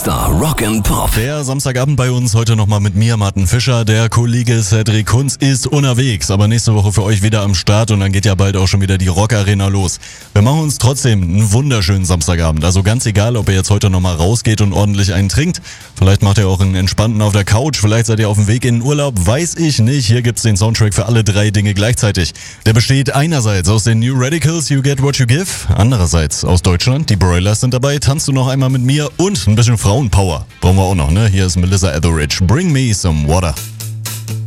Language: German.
Mr. Rock'n'Pop. Der Samstagabend bei uns heute nochmal mit mir, Martin Fischer. Der Kollege Cedric Kunz ist unterwegs, aber nächste Woche für euch wieder am Start und dann geht ja bald auch schon wieder die Rock-Arena los. Wir machen uns trotzdem einen wunderschönen Samstagabend. Also ganz egal, ob ihr jetzt heute nochmal rausgeht und ordentlich einen trinkt. Vielleicht macht ihr auch einen entspannten auf der Couch, vielleicht seid ihr auf dem Weg in den Urlaub, weiß ich nicht. Hier gibt's den Soundtrack für alle drei Dinge gleichzeitig. Der besteht einerseits aus den New Radicals, You Get What You Give, andererseits aus Deutschland, die Broilers sind dabei, Tanzt du noch einmal mit mir und ein bisschen Frauenpower. Brauchen wir auch noch, ne? Hier ist Melissa Etheridge, Bring Me Some Water.